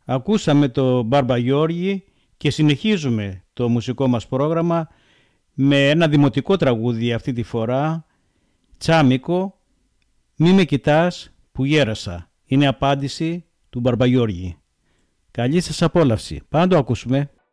Ακούσαμε το Μπάρμπα Γιώργη και συνεχίζουμε το μουσικό μας πρόγραμμα με ένα δημοτικό τραγούδι αυτή τη φορά, Τσάμικο, «Μη με κοιτάς που γέρασα». Είναι απάντηση του Μπαρμπαγιώργη. Καλή σας απόλαυση. Πάμε να το ακούσουμε.